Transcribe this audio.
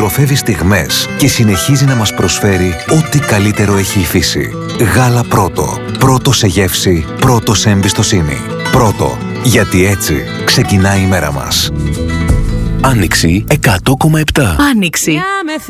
απορροφεύει στιγμές και συνεχίζει να μας προσφέρει ό,τι καλύτερο έχει η φύση. Γάλα Πρώτο. Πρώτο σε γεύση, πρώτο σε εμπιστοσύνη. Πρώτο, γιατί έτσι ξεκινάει η μέρα μας. Άνοιξη 100,7. Άνοιξη.